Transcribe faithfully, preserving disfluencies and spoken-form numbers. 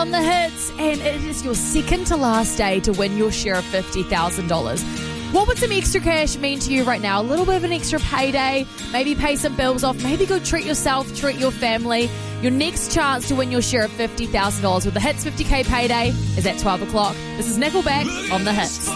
on the Hits, and it is your second to last day to win your share of fifty thousand dollars. What would some extra cash mean to you right now? A little bit of an extra payday, maybe pay some bills off, maybe go treat yourself, treat your family. Your next chance to win your share of fifty thousand dollars with the Hits fifty K payday is at twelve o'clock. This is Nickelback on the Hits.